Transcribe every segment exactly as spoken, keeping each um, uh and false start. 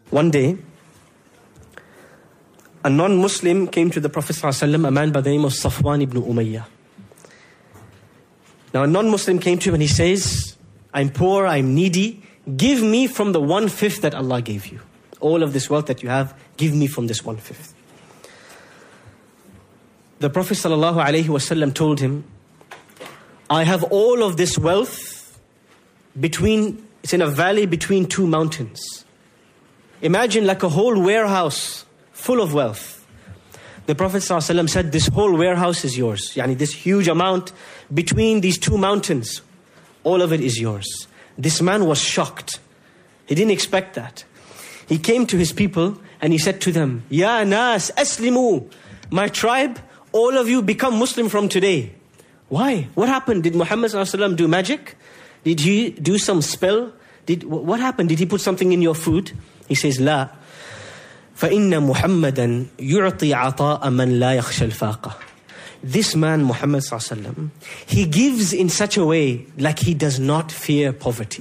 One day, a non-Muslim came to the Prophet ﷺ, a man by the name of Safwan ibn Umayyah. Now a non-Muslim came to him and he says, I'm poor, I'm needy, give me from the one-fifth that Allah gave you. All of this wealth that you have, give me from this one-fifth. The Prophet ﷺ told him, I have all of this wealth between, it's in a valley between two mountains. Imagine like a whole warehouse full of wealth. The Prophet ﷺ said, this whole warehouse is yours. Yani this huge amount between these two mountains, all of it is yours. This man was shocked. He didn't expect that. He came to his people and he said to them, Ya nas, aslimu. My tribe, all of you become Muslim from today. Why? What happened? Did Muhammad ﷺ do magic? Did he do some spell? Did, what happened? Did he put something in your food? He says, La. فَإِنَّ مُحَمَّدًا يُعْطِي عَطَاءَ مَنْ لَا يَخْشَى الْفَاقَةِ. This man, Muhammad ﷺ, he gives in such a way like he does not fear poverty.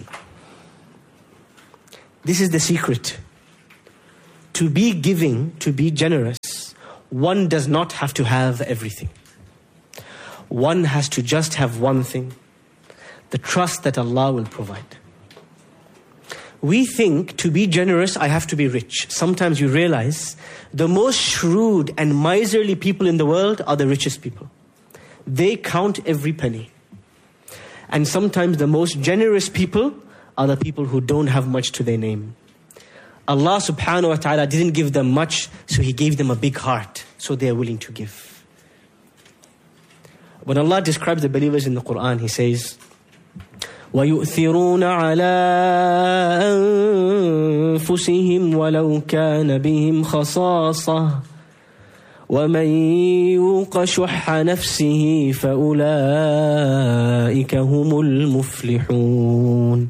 This is the secret. To be giving, to be generous, one does not have to have everything. One has to just have one thing. The trust that Allah will provide. We think to be generous, I have to be rich. Sometimes you realize the most shrewd and miserly people in the world are the richest people. They count every penny. And sometimes the most generous people are the people who don't have much to their name. Allah subhanahu wa ta'ala didn't give them much, so He gave them a big heart, so they are willing to give. When Allah describes the believers in the Quran, He says, وَيُؤْثِرُونَ عَلَىٰ أَنفُسِهِمْ وَلَوْ كَانَ بِهِمْ خَصَاصَةٌ وَمَنْ يُوقَ شُحَّ نَفْسِهِ فَأُولَٰئِكَ هُمُ الْمُفْلِحُونَ.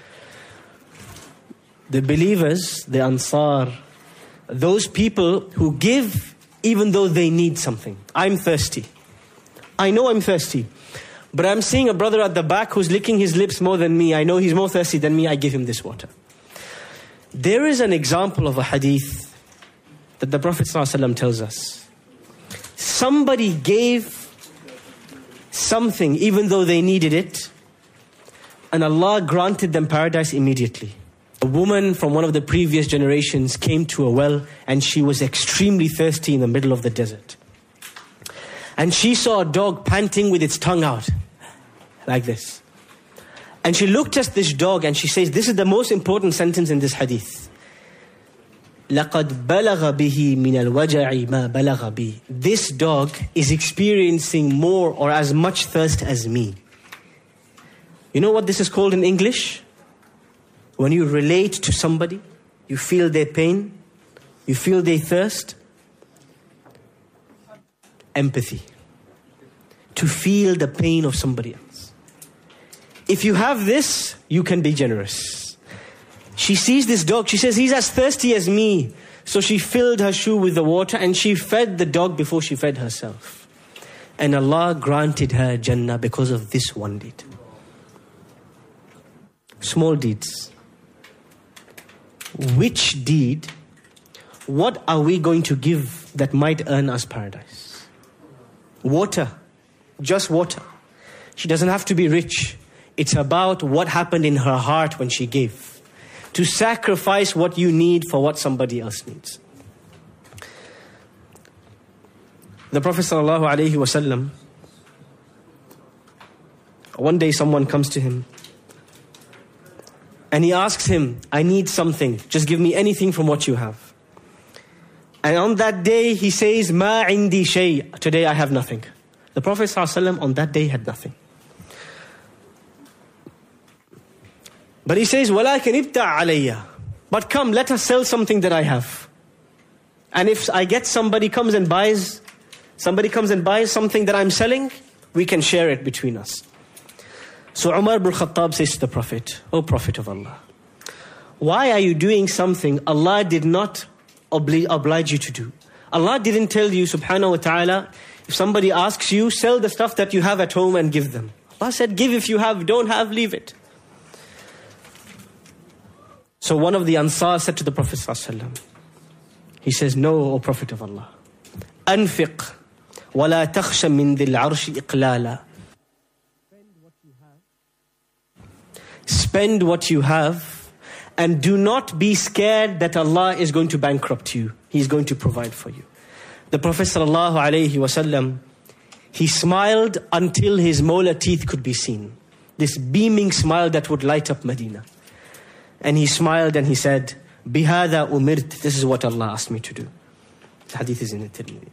The believers, the Ansar, those people who give even though they need something. I'm thirsty. I know I'm thirsty. But I'm seeing a brother at the back who's licking his lips more than me. I know he's more thirsty than me. I give him this water. There is an example of a hadith that the Prophet ﷺ tells us. Somebody gave something even though they needed it, and Allah granted them paradise immediately. A woman from one of the previous generations came to a well and she was extremely thirsty in the middle of the desert. And she saw a dog panting with its tongue out, like this. And she looked at this dog and she says, this is the most important sentence in this hadith. لَقَدْ بَلَغَ بِهِ مِنَ الْوَجَعِ مَا بَلَغَ بِي. This dog is experiencing more or as much thirst as me. You know what this is called in English? When you relate to somebody, you feel their pain, you feel their thirst. Empathy. To feel the pain of somebody else. If you have this, you can be generous. She sees this dog, she says, he's as thirsty as me. So she filled her shoe with the water and she fed the dog before she fed herself. And Allah granted her Jannah because of this one deed. Small deeds. Which deed, what are we going to give that might earn us paradise? Water, just water. She doesn't have to be rich. It's about what happened in her heart when she gave. To sacrifice what you need for what somebody else needs. The Prophet sallallahu alaihi wasallam, one day someone comes to him and he asks him, I need something. Just give me anything from what you have. And on that day, he says, Ma indi shay. Today I have nothing. The Prophet ﷺ on that day had nothing. But he says, Walakin ibta' alayya. But come, let us sell something that I have. And if I get somebody comes and buys, somebody comes and buys something that I'm selling, we can share it between us. So Umar ibn Khattab says to the Prophet, O Prophet of Allah, why are you doing something Allah did not oblige you to do? Allah didn't tell you, subhanahu wa ta'ala, if somebody asks you, sell the stuff that you have at home and give them. Allah said, give if you have, don't have, leave it. So one of the Ansar said to the Prophet ﷺ, he says, no, O Prophet of Allah, أنفق ولا تخشى من ذي العرش إقلالا. Spend what you have and do not be scared that Allah is going to bankrupt you. He's going to provide for you. The Prophet sallallahu alaihi wasallam, he smiled until his molar teeth could be seen. This beaming smile that would light up Medina. And he smiled and he said, Bihada umirt, this is what Allah asked me to do. The hadith is in the Tirmidhi.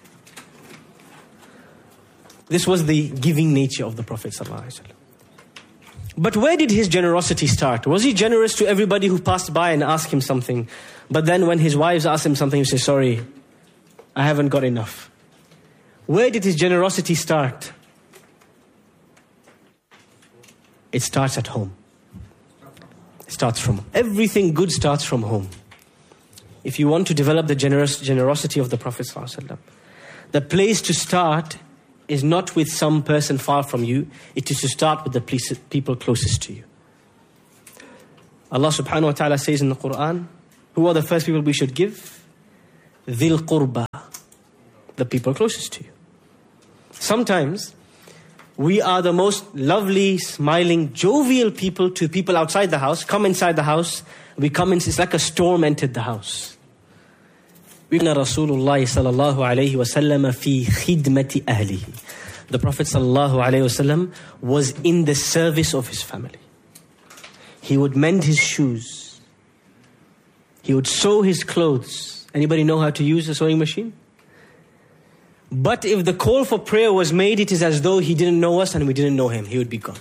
This was the giving nature of the Prophet sallallahu alaihi wasallam. But where did his generosity start? Was he generous to everybody who passed by and asked him something? But then when his wives asked him something, he said, sorry, I haven't got enough. Where did his generosity start? It starts at home. It starts from everything good starts from home. If you want to develop the generous generosity of the Prophet ﷺ, the place to start is not with some person far from you. It is to start with the people closest to you. Allah subhanahu wa ta'ala says in the Quran, who are the first people we should give? Dhil qurba, the people closest to you. Sometimes we are the most lovely, smiling, jovial people to people outside the house. Come inside the house, we come in, it's like a storm entered the house. Rasulullah sallallahu alayhi wa sallam fi khidmati ahlihi. The Prophet sallallahu alayhi wa sallam was in the service of his family. He would mend his shoes. He would sew his clothes. Anybody know how to use a sewing machine? But if the call for prayer was made, it is as though he didn't know us and we didn't know him. He would be gone.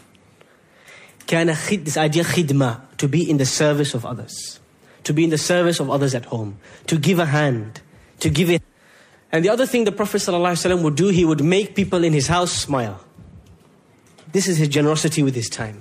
This idea khidmah, to be in the service of others. To be in the service of others at home. To give a hand. To give it. And the other thing the Prophet ﷺ would do, he would make people in his house smile. This is his generosity with his time.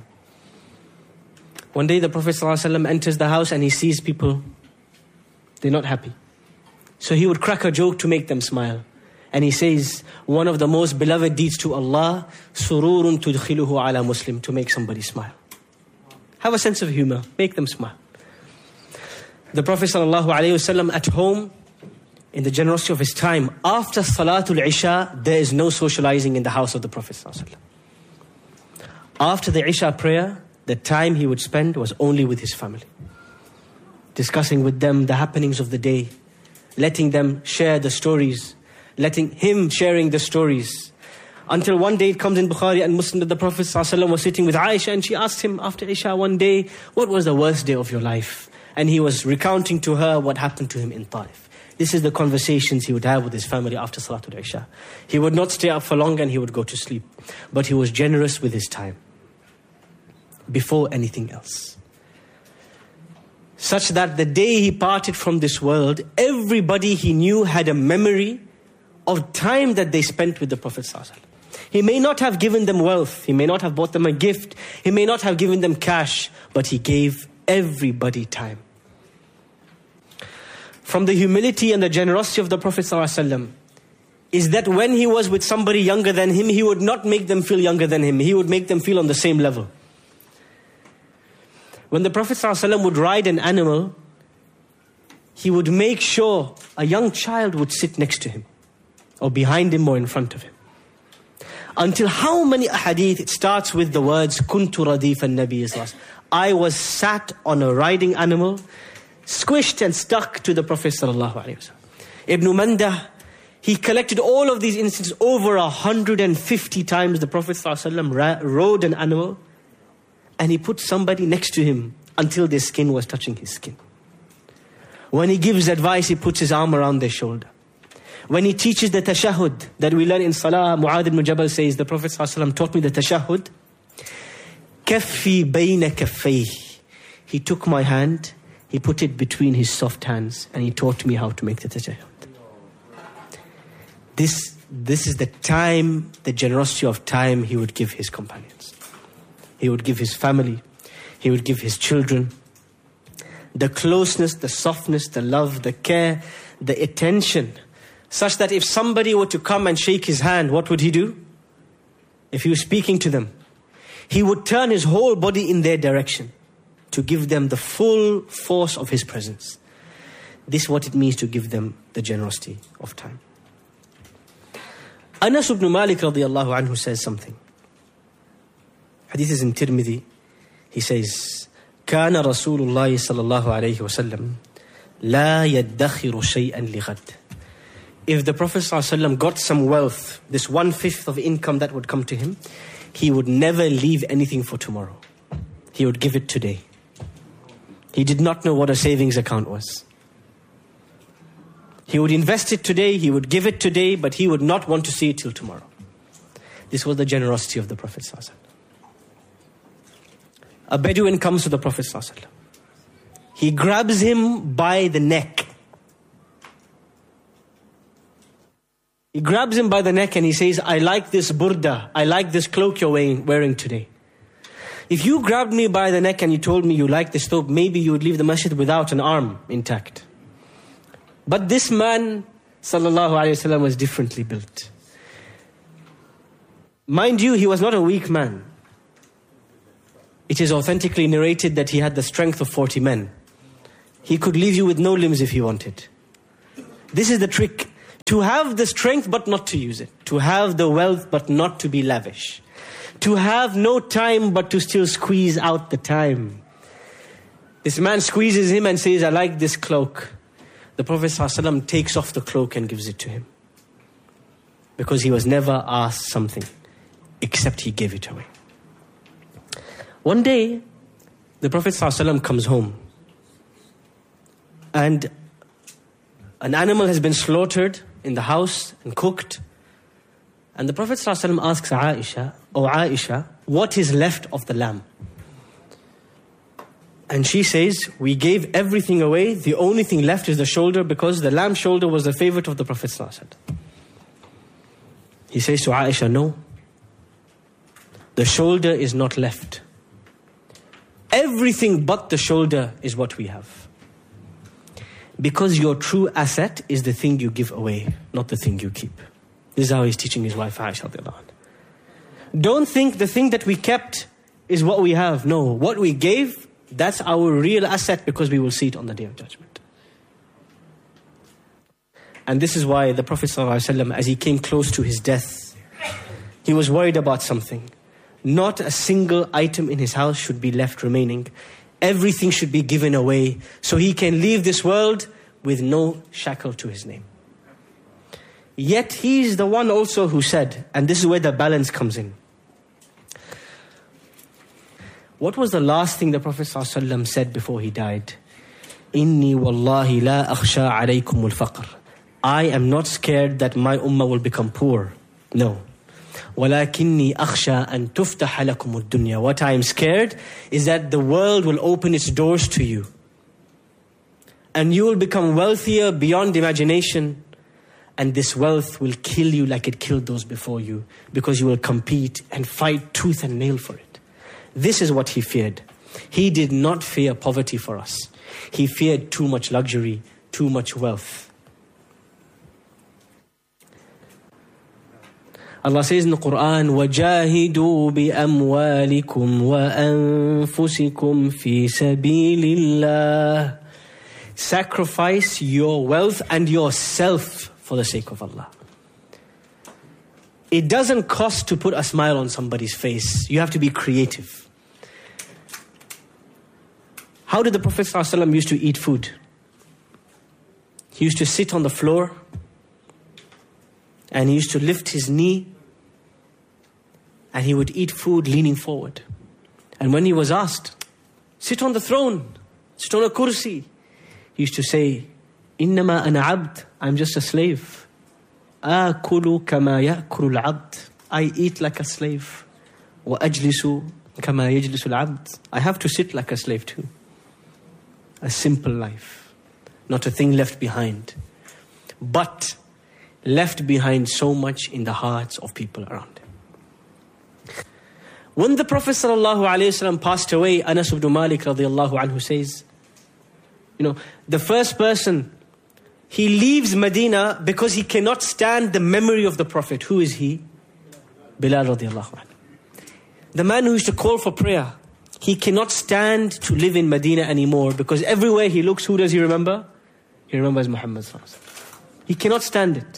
One day the Prophet ﷺ enters the house and he sees people, they're not happy. So he would crack a joke to make them smile. And he says, one of the most beloved deeds to Allah, sururun tudkhiluhu ala muslim, to make somebody smile. Have a sense of humor, make them smile. The Prophet sallallahu alaihi wasallam at home, in the generosity of his time, after Salatul Isha, there is no socializing in the house of the Prophet sallallahu alaihi wasallam. After the Isha prayer, the time he would spend was only with his family. Discussing with them the happenings of the day, letting them share the stories, letting him sharing the stories. Until one day it comes in Bukhari and Muslim that the Prophet ﷺ was sitting with Aisha and she asked him after Isha one day, what was the worst day of your life? And he was recounting to her what happened to him in Taif. This is the conversations he would have with his family after Salatul Isha. He would not stay up for long and he would go to sleep. But he was generous with his time. Before anything else. Such that the day he parted from this world, everybody he knew had a memory of time that they spent with the Prophet ﷺ. He may not have given them wealth. He may not have bought them a gift. He may not have given them cash. But he gave everybody time. From the humility and the generosity of the Prophet ﷺ is that when he was with somebody younger than him, he would not make them feel younger than him. He would make them feel on the same level. When the Prophet ﷺ would ride an animal, he would make sure a young child would sit next to him, or behind him or in front of him. Until how many ahadith, it starts with the words, Kuntu radifan Nabi. I was sat on a riding animal, squished and stuck to the Prophet sallallahu alaihi wasallam. Ibn Mandah, he collected all of these instances over one hundred fifty times. The Prophet sallallahu alaihi wasallam rode an animal and he put somebody next to him until their skin was touching his skin. When he gives advice, he puts his arm around their shoulder. When he teaches the tashahhud that we learn in Salah, Mu'adh ibn Jabal says, the Prophet ﷺ taught me the tashahhud. Kaffi bayna kaffayh. He took my hand, he put it between his soft hands, and he taught me how to make the tashahhud. This, this is the time, the generosity of time he would give his companions. He would give his family. He would give his children. The closeness, the softness, the love, the care, the attention. Such that if somebody were to come and shake his hand, what would he do? If he was speaking to them, he would turn his whole body in their direction to give them the full force of His presence. This is what it means to give them the generosity of time. Anas ibn Malik radiallahu anhu says something. Hadith is in Tirmidhi. He says, كان رسول الله صلى الله عليه وسلم لا يدخر شيئا لغد. If the Prophet ﷺ got some wealth, this one-fifth of income that would come to him, he would never leave anything for tomorrow. He would give it today. He did not know what a savings account was. He would invest it today, he would give it today, but he would not want to see it till tomorrow. This was the generosity of the Prophet ﷺ. A Bedouin comes to the Prophet ﷺ. He grabs him by the neck. He grabs him by the neck and he says, I like this burda, I like this cloak you're wearing, wearing today. If you grabbed me by the neck and you told me you like this thobe, maybe you would leave the masjid without an arm intact. But this man, sallallahu alayhi wasallam, was differently built. Mind you, he was not a weak man. It is authentically narrated that he had the strength of forty men. He could leave you with no limbs if he wanted. This is the trick. To have the strength but not to use it. To have the wealth but not to be lavish. To have no time but to still squeeze out the time. This man squeezes him and says, I like this cloak. The Prophet ﷺ takes off the cloak and gives it to him. Because he was never asked something except he gave it away. One day, the Prophet ﷺ comes home and an animal has been slaughtered in the house and cooked. And the Prophet ﷺ asks Aisha, O Aisha, what is left of the lamb? And she says, we gave everything away. The only thing left is the shoulder, because the lamb's shoulder was the favorite of the Prophet ﷺ. He says to Aisha, no, the shoulder is not left. Everything but the shoulder is what we have. Because your true asset is the thing you give away, not the thing you keep. This is how he's teaching his wife Aisha. Don't think the thing that we kept is what we have. No, what we gave, that's our real asset, because we will see it on the Day of Judgment. And this is why the Prophet ﷺ, as he came close to his death, he was worried about something. Not a single item in his house should be left remaining. Everything should be given away so he can leave this world with no shackle to his name. Yet he's the one also who said, and this is where the balance comes in. What was the last thing the Prophet ﷺ said before he died? Inni wallahi la akhsha alaykum al-faqr. I am not scared that my ummah will become poor. No. وَلَكِنِّي أَخْشَىٰ أَن تُفْتَحَ لَكُمُ الدُّنْيَا. What I am scared is that the world will open its doors to you. And you will become wealthier beyond imagination. And this wealth will kill you like it killed those before you. Because you will compete and fight tooth and nail for it. This is what he feared. He did not fear poverty for us. He feared too much luxury, too much wealth. Allah says in the Quran, وَجَاهِدُوا بِأَمْوَالِكُمْ وَأَنفُسِكُمْ فِي سَبِيلِ اللَّهِ. Sacrifice your wealth and yourself for the sake of Allah. It doesn't cost to put a smile on somebody's face. You have to be creative. How did the Prophet ﷺ used to eat food? He used to sit on the floor and he used to lift his knee and he would eat food leaning forward. And when he was asked, sit on the throne, sit on a kursi, he used to say, إِنَّمَا أَنَا عَبْدٌ. I'm just a slave. آكُلُ كَمَا يَأْكُلُ الْعَبْدُ. I eat like a slave. وَأَجْلِسُ كَمَا يَجْلِسُ الْعَبْدُ. I have to sit like a slave too. A simple life. Not a thing left behind. But left behind so much in the hearts of people around him. When the Prophet ﷺ passed away, Anas ibn Malik radiallahu anhu says, you know, the first person, he leaves Medina because he cannot stand the memory of the Prophet. Who is he? Bilal radiallahu anhu. The man who used to call for prayer. he cannot stand to live in Medina anymore, because everywhere he looks, who does he remember? He remembers Muhammad sallallahu alaihi wasallam. He cannot stand it.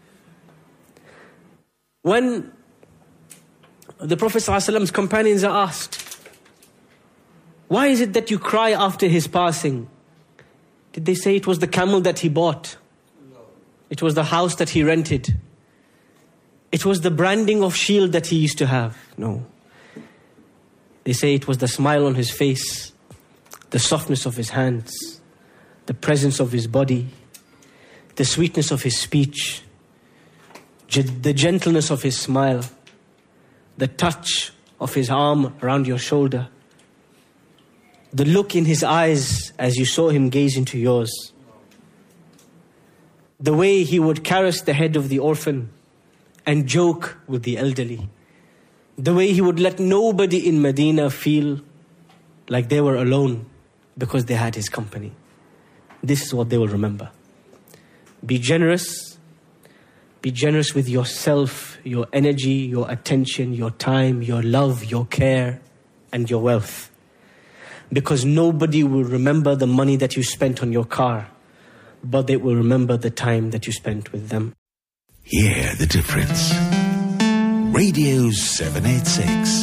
When the Prophet sallallahu alaihi wasallam's companions are asked, why is it that you cry after his passing? Did they say it was the camel that he bought? No. It was the house that he rented? It was the branding of shield that he used to have? No. They say it was the smile on his face, the softness of his hands, the presence of his body, the sweetness of his speech, the gentleness of his smile, the touch of his arm around your shoulder, the look in his eyes as you saw him gaze into yours, the way he would caress the head of the orphan and joke with the elderly, the way he would let nobody in Medina feel like they were alone because they had his company. This is what they will remember. Be generous. Be generous with yourself, your energy, your attention, your time, your love, your care, and your wealth. Because nobody will remember the money that you spent on your car, but they will remember the time that you spent with them. Hear the difference. Radio seven eighty-six.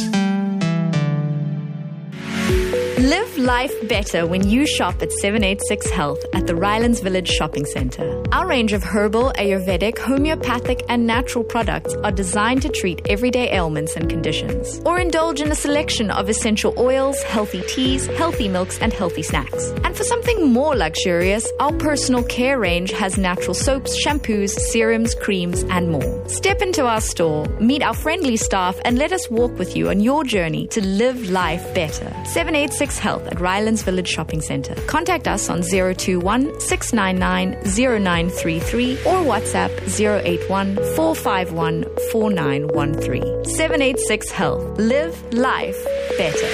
Live life better when you shop at seven eighty-six Health at the Rylands Village Shopping Centre. Our range of herbal, Ayurvedic, homeopathic and natural products are designed to treat everyday ailments and conditions. Or indulge in a selection of essential oils, healthy teas, healthy milks and healthy snacks. And for something more luxurious, our personal care range has natural soaps, shampoos, serums, creams and more. Step into our store, meet our friendly staff and let us walk with you on your journey to live life better. seven eighty-six Health at Rylands Village Shopping Centre. Contact us on zero two one, six nine nine, zero nine three three or WhatsApp zero eight one, four five one, four nine one three. seven eighty-six Health. Live life better.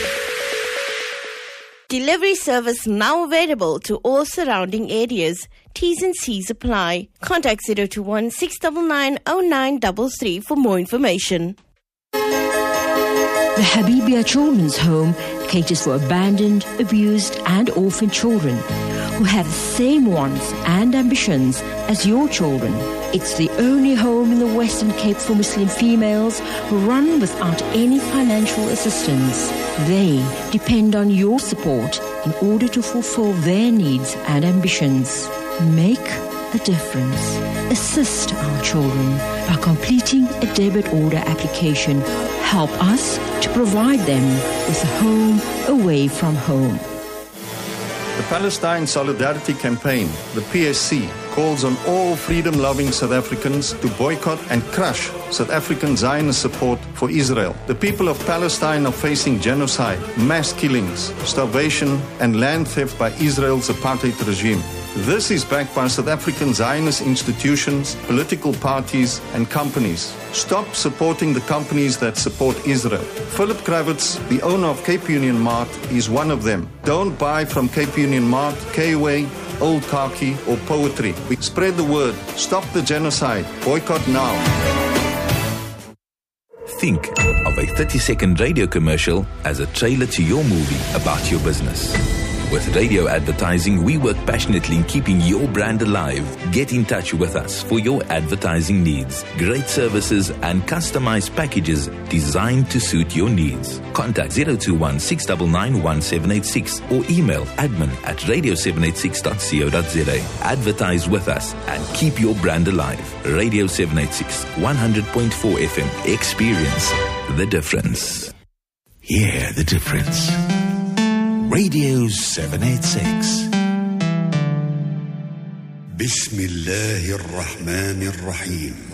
Delivery service now available to all surrounding areas. T's and C's apply. Contact zero two one, six nine nine, zero nine three three for more information. The Habibia Children's Home caters for abandoned, abused and orphaned children who have the same wants and ambitions as your children. It's the only home in the Western Cape for Muslim females who run without any financial assistance. They depend on your support in order to fulfill their needs and ambitions. Make the difference. Assist our children by completing a debit order application. Help us to provide them with a home away from home. The Palestine Solidarity Campaign, the P S C, calls on all freedom-loving South Africans to boycott and crush South African Zionist support for Israel. The people of Palestine are facing genocide, mass killings, starvation, and land theft by Israel's apartheid regime. This is backed by South African Zionist institutions, political parties, and companies. Stop supporting the companies that support Israel. Philip Kravitz, the owner of Cape Union Mart, is one of them. Don't buy from Cape Union Mart, K-Way, Old Khaki, or Poetry. We spread the word. Stop the genocide. Boycott now. Think of a thirty-second radio commercial as a trailer to your movie about your business. With radio advertising, we work passionately in keeping your brand alive. Get in touch with us for your advertising needs. Great services and customized packages designed to suit your needs. Contact zero two one, six nine nine, one seven eight six or email admin at radio seven eight six dot co dot za. Advertise with us and keep your brand alive. Radio seven eighty-six, one hundred point four F M. Experience the difference. Hear the difference. Radio seven eighty-six. بسم الله الرحمن الرحيم